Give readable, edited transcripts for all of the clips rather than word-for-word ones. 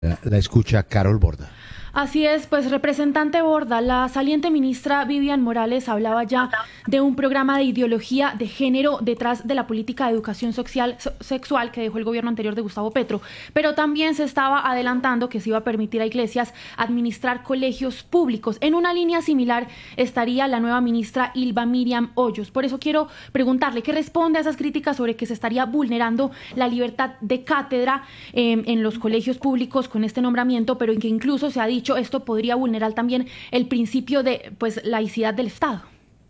La escucha Carol Borda. Así es, pues representante Borda, la saliente ministra Vivian Morales hablaba ya de un programa de ideología de género detrás de la política de educación sexual que dejó el gobierno anterior de Gustavo Petro, pero también se estaba adelantando que se iba a permitir a iglesias administrar colegios públicos. En una línea similar estaría la nueva ministra Ylva Miriam Hoyos. Por eso quiero preguntarle qué responde a esas críticas sobre que se estaría vulnerando la libertad de cátedra en los colegios públicos con este nombramiento, pero en que incluso se ha dicho esto podría vulnerar también el principio de laicidad del Estado.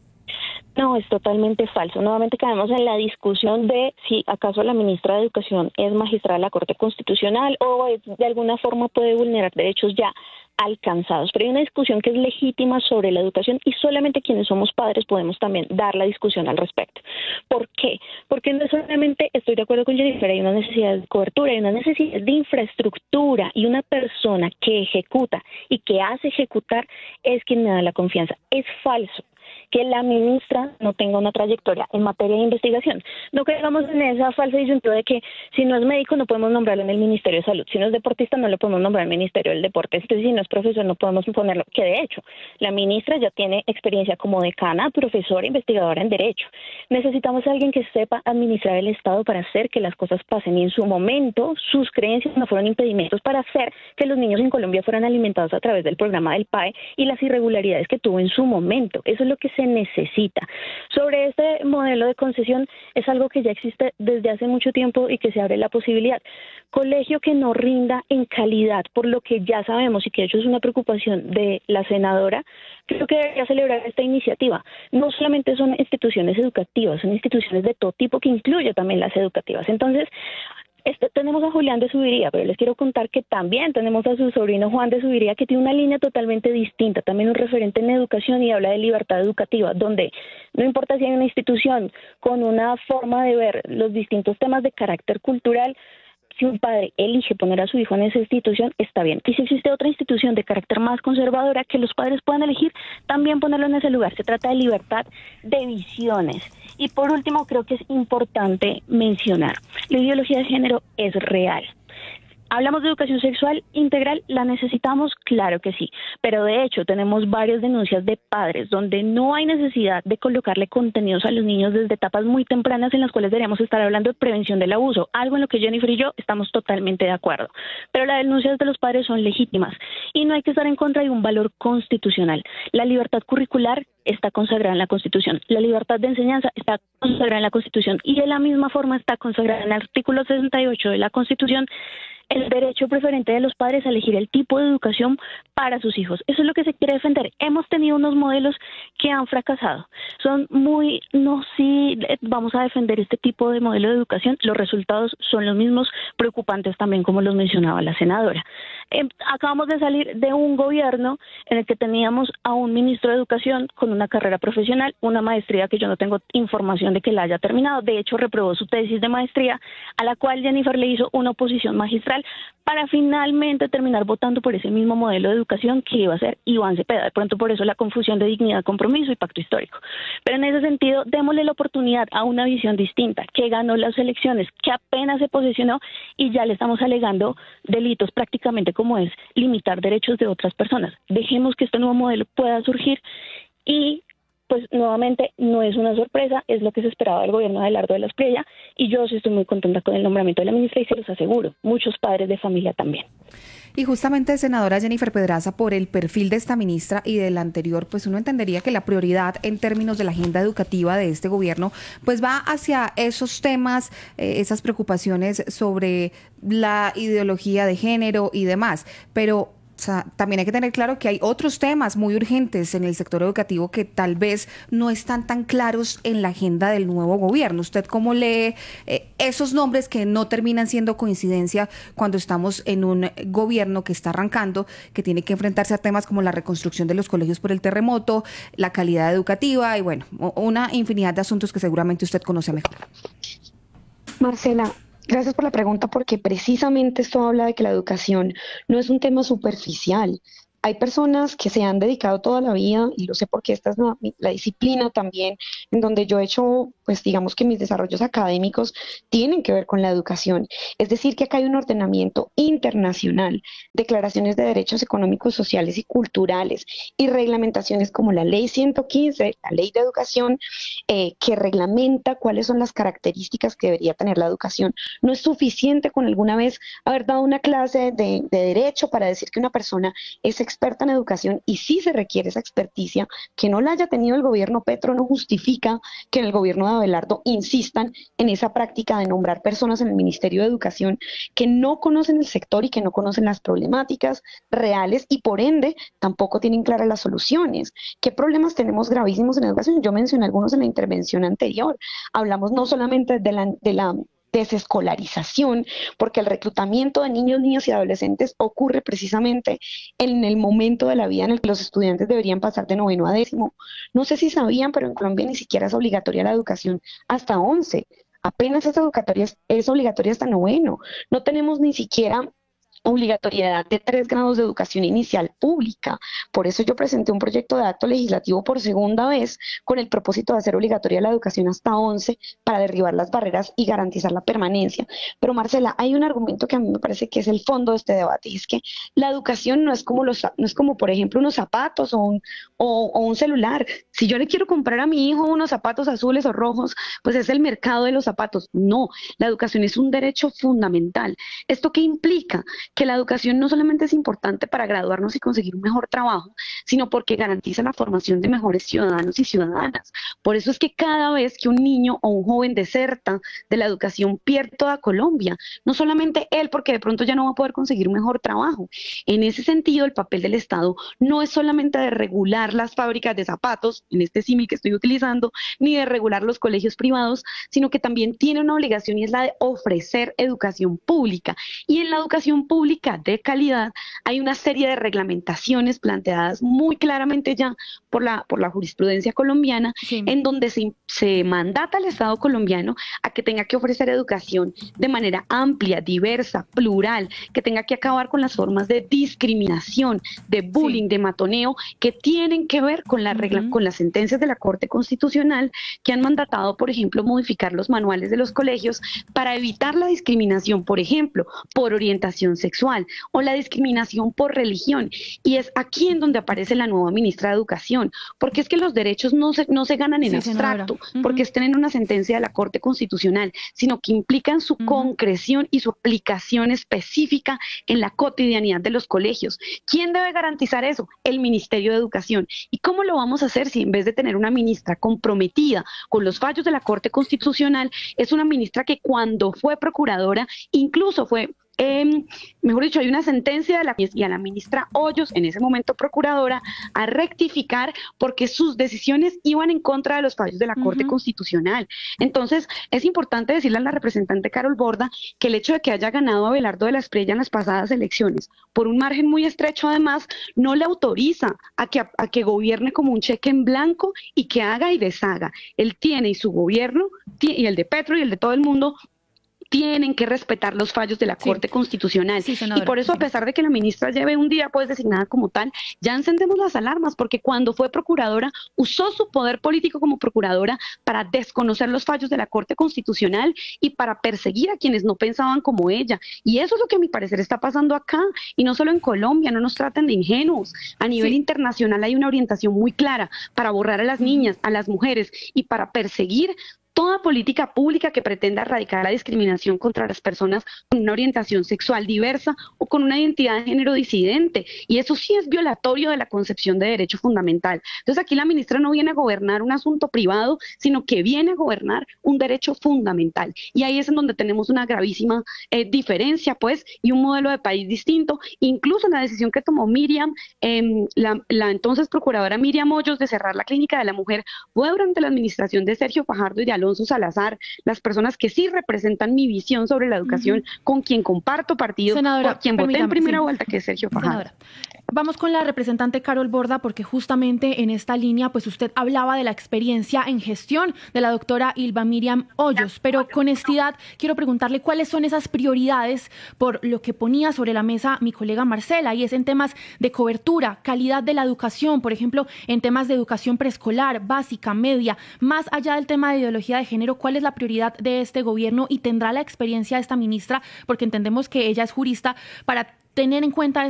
No, es totalmente falso. Nuevamente caemos en la discusión de si acaso la ministra de Educación es magistrada de la Corte Constitucional o de alguna forma puede vulnerar derechos ya alcanzados. Pero hay una discusión que es legítima sobre la educación y solamente quienes somos padres podemos también dar la discusión al respecto. ¿Por qué? Porque no solamente, estoy de acuerdo con Jennifer, hay una necesidad de cobertura, hay una necesidad de infraestructura y una persona que ejecuta y que hace ejecutar es quien me da la confianza. Es falso que la ministra no tenga una trayectoria en materia de investigación. No caigamos en esa falsa disyuntiva de que si no es médico no podemos nombrarlo en el Ministerio de Salud, si no es deportista no lo podemos nombrar en el Ministerio del Deporte, entonces si no es profesor no podemos ponerlo, que de hecho la ministra ya tiene experiencia como decana, profesora, investigadora en Derecho. Necesitamos a alguien que sepa administrar el Estado para hacer que las cosas pasen y en su momento sus creencias no fueron impedimentos para hacer que los niños en Colombia fueran alimentados a través del programa del PAE y las irregularidades que tuvo en su momento. Eso es lo que se necesita. Sobre este modelo de concesión es algo que ya existe desde hace mucho tiempo y que se abre la posibilidad. Colegio que no rinda en calidad, por lo que ya sabemos y que de hecho es una preocupación de la senadora, creo que debería celebrar esta iniciativa. No solamente son instituciones educativas, son instituciones de todo tipo que incluye también las educativas. Entonces, tenemos a Julián de Subiría, pero les quiero contar que también tenemos a su sobrino Juan de Subiría, que tiene una línea totalmente distinta, también un referente en educación y habla de libertad educativa, donde no importa si hay una institución con una forma de ver los distintos temas de carácter cultural, si un padre elige poner a su hijo en esa institución, está bien. Y si existe otra institución de carácter más conservadora que los padres puedan elegir, también ponerlo en ese lugar. Se trata de libertad de visiones. Y por último, creo que es importante mencionar, la ideología de género es real. ¿Hablamos de educación sexual integral? ¿La necesitamos? Claro que sí, pero de hecho tenemos varias denuncias de padres donde no hay necesidad de colocarle contenidos a los niños desde etapas muy tempranas en las cuales deberíamos estar hablando de prevención del abuso, algo en lo que Jennifer y yo estamos totalmente de acuerdo. Pero las denuncias de los padres son legítimas y no hay que estar en contra de un valor constitucional. La libertad curricular está consagrada en la Constitución, la libertad de enseñanza está consagrada en la Constitución y de la misma forma está consagrada en el artículo 68 de la Constitución el derecho preferente de los padres a elegir el tipo de educación para sus hijos. Eso es lo que se quiere defender. Hemos tenido unos modelos que han fracasado. Son muy, no, sí, vamos a defender este tipo de modelo de educación. Los resultados son los mismos, preocupantes también, como los mencionaba la senadora. Acabamos de salir de un gobierno en el que teníamos a un ministro de Educación con una carrera profesional, una maestría que yo no tengo información de que la haya terminado. De hecho, reprobó su tesis de maestría, a la cual Jennifer le hizo una oposición magistral para finalmente terminar votando por ese mismo modelo de educación que iba a ser Iván Cepeda. De pronto por eso la confusión de dignidad, compromiso y pacto histórico. Pero en ese sentido, démosle la oportunidad a una visión distinta, que ganó las elecciones, que apenas se posicionó y ya le estamos alegando delitos prácticamente como es limitar derechos de otras personas. Dejemos que este nuevo modelo pueda surgir y pues nuevamente no es una sorpresa, es lo que se esperaba del gobierno de Abelardo de la Espriella y yo sí estoy muy contenta con el nombramiento de la ministra y se los aseguro, muchos padres de familia también. Y justamente, senadora Jennifer Pedraza, por el perfil de esta ministra y del anterior, pues uno entendería que la prioridad en términos de la agenda educativa de este gobierno, pues va hacia esos temas, esas preocupaciones sobre la ideología de género y demás, pero o sea, también hay que tener claro que hay otros temas muy urgentes en el sector educativo que tal vez no están tan claros en la agenda del nuevo gobierno. ¿Usted cómo lee esos nombres que no terminan siendo coincidencia cuando estamos en un gobierno que está arrancando, que tiene que enfrentarse a temas como la reconstrucción de los colegios por el terremoto, la calidad educativa y bueno, una infinidad de asuntos que seguramente usted conoce mejor? Marcela, gracias por la pregunta porque precisamente esto habla de que la educación no es un tema superficial, Hay personas que se han dedicado toda la vida, y lo sé porque esta es la disciplina también, en donde yo he hecho, pues digamos que mis desarrollos académicos tienen que ver con la educación. Es decir, que acá hay un ordenamiento internacional, declaraciones de derechos económicos, sociales y culturales, y reglamentaciones como la Ley 115, la Ley de Educación, que reglamenta cuáles son las características que debería tener la educación. No es suficiente con alguna vez haber dado una clase de derecho para decir que una persona es experta en educación, y sí se requiere esa experticia. Que no la haya tenido el gobierno Petro no justifica que en el gobierno de Abelardo insistan en esa práctica de nombrar personas en el Ministerio de Educación que no conocen el sector y que no conocen las problemáticas reales, y por ende tampoco tienen claras las soluciones. ¿Qué problemas tenemos gravísimos en educación? Yo mencioné algunos en la intervención anterior. Hablamos no solamente de la desescolarización, porque el reclutamiento de niños, niñas y adolescentes ocurre precisamente en el momento de la vida en el que los estudiantes deberían pasar de noveno a décimo. No sé si sabían, pero en Colombia ni siquiera es obligatoria la educación hasta 11. Apenas es obligatoria hasta noveno. No tenemos ni siquiera obligatoriedad de 3 grados de educación inicial pública. Por eso yo presenté un proyecto de acto legislativo por segunda vez con el propósito de hacer obligatoria la educación hasta 11 para derribar las barreras y garantizar la permanencia. Pero Marcela, hay un argumento que a mí me parece que es el fondo de este debate, y es que la educación no es como por ejemplo unos zapatos o un celular. Si yo le quiero comprar a mi hijo unos zapatos azules o rojos, pues es el mercado de los zapatos. No, la educación es un derecho fundamental. ¿Esto qué implica? Que la educación no solamente es importante para graduarnos y conseguir un mejor trabajo, sino porque garantiza la formación de mejores ciudadanos y ciudadanas. Por eso es que cada vez que un niño o un joven deserta de la educación, pierde toda Colombia. No solamente él, porque de pronto ya no va a poder conseguir un mejor trabajo. En ese sentido, el papel del Estado no es solamente de regular las fábricas de zapatos, en este símil que estoy utilizando, ni de regular los colegios privados, sino que también tiene una obligación, y es la de ofrecer educación pública. Y en la educación pública de calidad hay una serie de reglamentaciones planteadas muy claramente ya por la jurisprudencia colombiana, Sí. en donde se mandata al Estado colombiano a que tenga que ofrecer educación de manera amplia, diversa, plural, que tenga que acabar con las formas de discriminación, de bullying, de matoneo, que tienen que ver con con las sentencias de la Corte Constitucional, que han mandatado, por ejemplo, modificar los manuales de los colegios para evitar la discriminación, por ejemplo, por orientación sexual o la discriminación por religión. Y es aquí en donde aparece la nueva ministra de Educación, porque es que los derechos no se ganan en abstracto, porque estén en una sentencia de la Corte Constitucional, sino que implican su concreción y su aplicación específica en la cotidianidad de los colegios. ¿Quién debe garantizar eso? El Ministerio de Educación. ¿Y cómo lo vamos a hacer si en vez de tener una ministra comprometida con los fallos de la Corte Constitucional, es una ministra que cuando fue procuradora incluso fue mejor dicho, hay una sentencia y a la ministra Hoyos, en ese momento procuradora, a rectificar porque sus decisiones iban en contra de los fallos de la Corte Constitucional? Entonces, es importante decirle a la representante Carol Borda que el hecho de que haya ganado Abelardo de la Espriella en las pasadas elecciones, por un margen muy estrecho además, no le autoriza a que gobierne como un cheque en blanco y que haga y deshaga. Él tiene, y su gobierno, y el de Petro y el de todo el mundo, tienen que respetar los fallos de la Corte Constitucional. Sí, senadora, y por eso, a pesar de que la ministra lleve un día pues designada como tal, ya encendemos las alarmas, porque cuando fue procuradora usó su poder político como procuradora para desconocer los fallos de la Corte Constitucional y para perseguir a quienes no pensaban como ella. Y eso es lo que a mi parecer está pasando acá, y no solo en Colombia. No nos traten de ingenuos. A nivel internacional hay una orientación muy clara para borrar a las niñas, a las mujeres, y para perseguir toda política pública que pretenda erradicar la discriminación contra las personas con una orientación sexual diversa o con una identidad de género disidente. Y eso sí es violatorio de la concepción de derecho fundamental. Entonces aquí la ministra no viene a gobernar un asunto privado, sino que viene a gobernar un derecho fundamental. Y ahí es en donde tenemos una gravísima diferencia, pues, y un modelo de país distinto. Incluso la decisión que tomó Miriam, la entonces procuradora Miriam Hoyos, de cerrar la Clínica de la Mujer, fue durante la administración de Sergio Fajardo y de Alonso Salazar, las personas que sí representan mi visión sobre la educación, con quien comparto partido, Senadora, por quien voté en primera sí. vuelta, que es Sergio Fajardo. Senadora, Vamos con la representante Carol Borda, porque justamente en esta línea, pues usted hablaba de la experiencia en gestión de la doctora Ylva Miriam Hoyos, pero con honestidad quiero preguntarle cuáles son esas prioridades por lo que ponía sobre la mesa mi colega Marcela, y es en temas de cobertura, calidad de la educación, por ejemplo, en temas de educación preescolar, básica, media, más allá del tema de ideología de género, ¿cuál es la prioridad de este gobierno y tendrá la experiencia esta ministra, porque entendemos que ella es jurista, para tener en cuenta